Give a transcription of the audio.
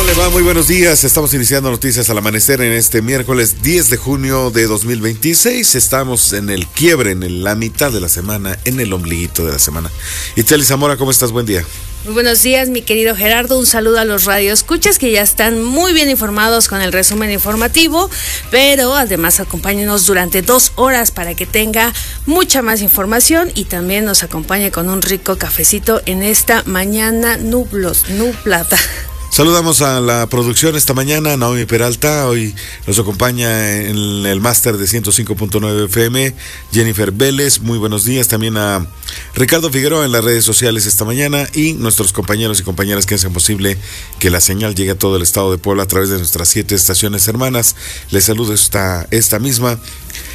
le va? Muy buenos días. Estamos iniciando Noticias al Amanecer en este miércoles 10 de junio de 2026. Estamos en el quiebre, en la mitad de la semana, en el ombliguito de la semana. Itziali Zamora, ¿cómo estás? Buen día. Muy buenos días, mi querido Gerardo. Un saludo a los radioescuchas que ya están muy bien informados con el resumen informativo, pero además acompáñenos durante 2 horas para que tenga mucha más información y también nos acompañe con un rico cafecito en esta mañana nublada. Saludamos a la producción esta mañana, Naomi Peralta. Hoy nos acompaña en el máster de 105.9 FM, Jennifer Vélez. Muy buenos días. También a Ricardo Figueroa en las redes sociales esta mañana y nuestros compañeros y compañeras que hacen posible que la señal llegue a todo el estado de Puebla a través de nuestras 7 estaciones hermanas. Les saludo esta misma.